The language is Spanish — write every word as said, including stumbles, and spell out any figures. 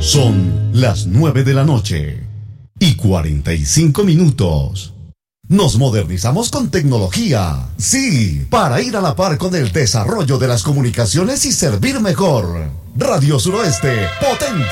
Son las nueve de la noche y cuarenta y cinco minutos. Nos modernizamos con tecnología, sí, para ir a la par con el desarrollo de las comunicaciones y servir mejor. Radio Suroeste, potente.